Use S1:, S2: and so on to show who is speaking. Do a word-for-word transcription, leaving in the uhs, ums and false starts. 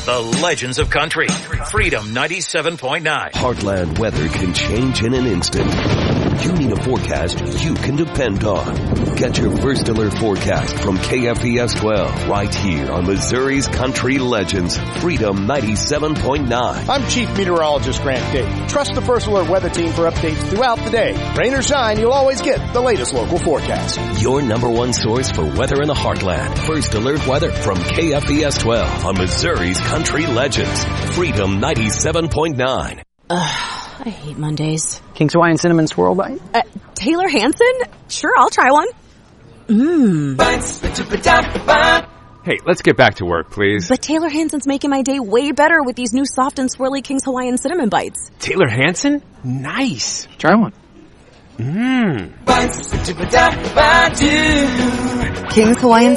S1: The legends of country. Freedom ninety-seven point nine.
S2: Heartland weather can change in an instant. You need a forecast you can depend on. Get your first alert forecast from K F E S twelve right here on Missouri's Country Legends, Freedom ninety-seven point nine.
S3: I'm Chief Meteorologist Grant Dave. Trust the First Alert Weather Team for updates throughout the day. Rain or shine, you'll always get the latest local forecast.
S2: Your number one source for weather in the heartland. First Alert Weather from K F E S twelve on Missouri's Country Legends, Freedom ninety-seven point nine.
S4: Ugh. I hate Mondays.
S5: King's Hawaiian Cinnamon Swirl Bite?
S4: Uh, Taylor Hansen? Sure, I'll try one. Mmm.
S6: Hey, let's get back to work, please.
S4: But Taylor Hansen's making my day way better with these new soft and swirly King's Hawaiian Cinnamon Bites.
S6: Taylor Hansen? Nice.
S5: Try one.
S6: Mmm.
S7: King's Hawaiian